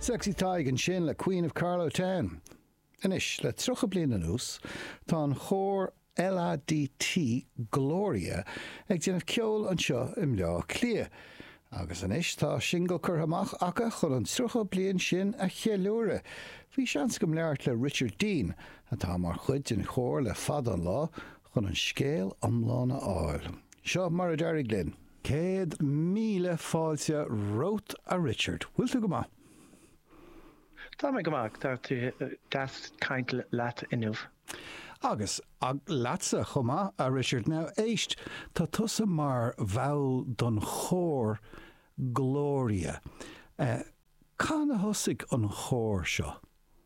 Sexy Tig an sin le Queen of Carlow Town. Inis le trocha blian an ús, tá an chór LADT Gloria ag déanamh ceol an seo im leo clia. Agus inis tá single chur amach acha chun an trocha blian sin a chealúra. Bhí seans go leart le Richard Dean a tá mar chuid in chór le fad an lá chun an scéal amlána áil. Seo mar a Derry Glynn. 100,000 fáilte rót a Richard. Bhfuil tú go maith? Tá mé go maith, tá tú das caint leat inniuh. Agus ag leatsa chuma a Richard now éist tá tusa mar bhail don chór Gloria. Cána thosaigh an chór seo?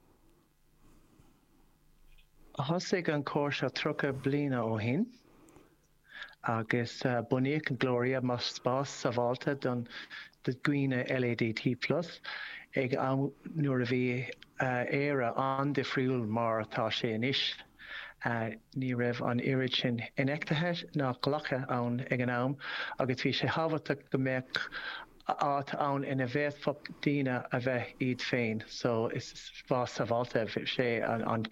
Thosaigh an chór seo trocha bliana ó shin. Agus bunaíodh an Gloria mar spás sa bhálta don de Gwine LADT Plus ag nuair a bhí éire an difriúil mar atá sé inis. Ní raibh an irid sin inechtathe ná ghlacha ann ag an am, agus bhí sé habachtach go mbeadh áit ann ina bheadfach daoine a bheith iad féin. So is spás sa bhálta sé an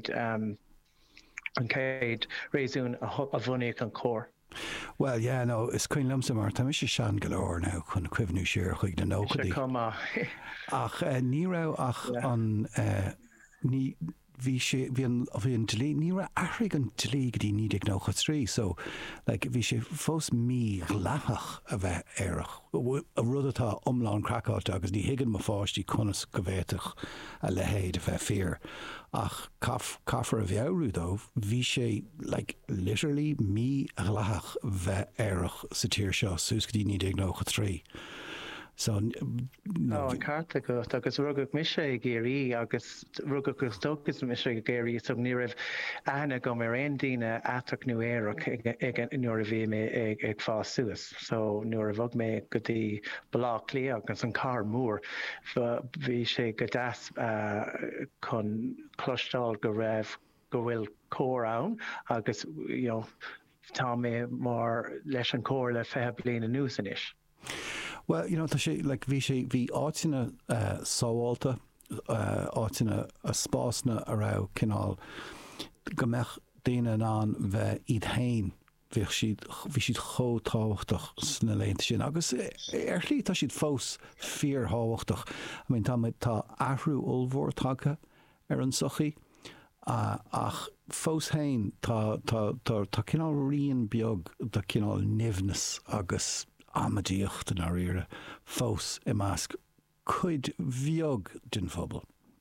céad réasún a bhunaíodh an chór. Well, yeah, no, is cuin lumsa mar tá mis sean galore now chun cuimhnú siar chuig na nóchadaí. Ach ní rah ach an ní bhí an dlí ní ra ahraigh an dlí go dtí 1993, so like bhí sé fós mí ghlachach a bheith éireach. A rud atá umlán crackát agus ní higann mo fáistí conas go bhéiteach a lehéad a bheith fear. Ach caafar a bheabhrú dó, bhí sé like literally mí ghlachach bheith éireach sa tír seo sús go dtí 1993. So no, an carta go agus rugad mise géirí agus rugad go stogus mise géirí so ní raibh ana go mar aon daoine atach nó éireach ag nuair a bhí mé ag fás suas. So nuair a bhog mé go dtí blá clí agus an car mór bhí sé go das chun clostáil go raibh go bhfuil cór ann agus tá mé mar leis an cór le feith bliana nús inis. Well, tá sé like bhí áitina sábháilta áitina a spásna a rá cinál go mbeadh daoine an bheith iad hain bhí siad chótáhachtach sna léanta sin agus airlí tá siad fós fíor háhachtach. I mean tá ahrú olmhór tagtha ar an sochaí ach fós hain tá cinál rion beag do cinál nimhnas agus amadíocht an áíre fós I measc chuid bheag den phobal.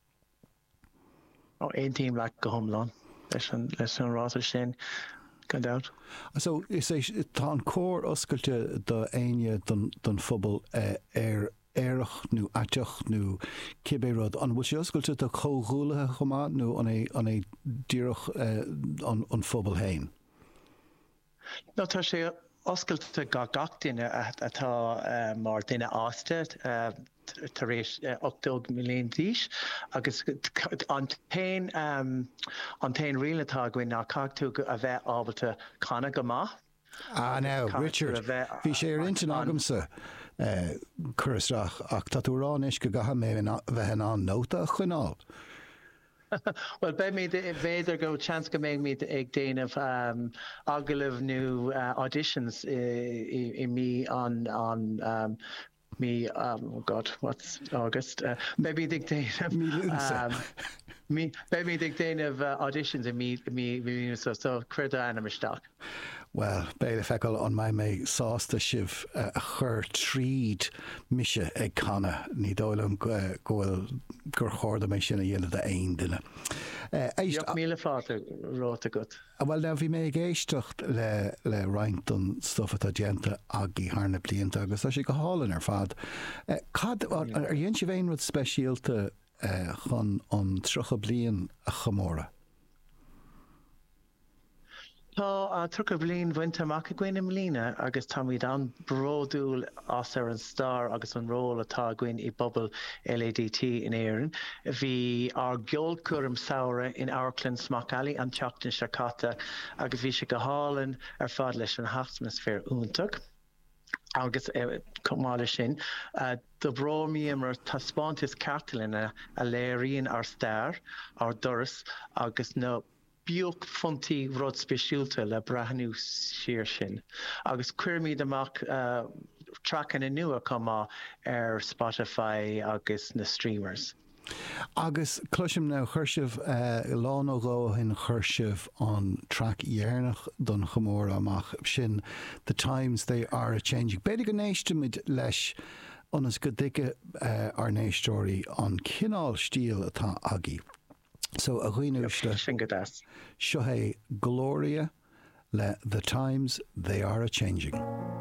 Ein tíim le go thomláin leis an ráta sin go doubt. So is tá an cór oscailte do aine don phobal éireach nó ateach nó cibé rud an bhfuil sé oscailte do chóghúlathe chumá nó an é díreach an phobal hain? No, tá sé oscailte gach duine atá mar duine ásta tar éis 8 milliún díos agus an tain rialatá goin ná cagtú a bheith ábalta chana go maith. Now, Richard, bhí sé ar intin agamsa chuirteach ach tá tú ránis go gatha mé bheith an nóta chuineáil. Well, be me bhéidir go chance go méid míad ag déanamh agaibh nó auditions I mí an me oh God, what's August? Maybe dig maybe dig of auditions in me so creda animastock. Well, Béile feicil an mé sásta sibh a chur tríd mise ag canna ní dóilm gohfuil gur chóirda mé sin a dhéanamh de aon duine. 8,000 fáta ráta gut. Well, now bhí mé géisteacht le roinnt an stufa a déanta agé thna blianta agus tá sé go hálann ar fad. Cad ar dhéon si bhéon rud speisialta chun an trocha blian a chamóra? Tá trocha blian bhainte amach gcuin im lína agus tá míad an bródúil as ar an star agus an ról atá gcuin I bobbal LADT in éireann. Bhí ar geolcurm saora in Airclann Smacali an teachtain Seacata agus bhí sé go hálann ar fad leis an atmosfér úntach. agus cumáile sin do bhróí mar taspáintis cartalína a léiríonn ar stair ar doras agus nó bíoch fontaí rud speisiúlta le breathnú siar sin. Agus cuirmíad amach trachan nua comá ar Spotify agus na streamers. Agus cluisim ná chuirsibh lán ó hin chuirsibh an track dhéarnach don chomór amach sin The Times They Are Changing. Beidir go néistimid leis onas go dtike ar néistóirí an cinál stíl atá agé. So a ghuiinúiste seo é Gloria le The Times They Are Changing.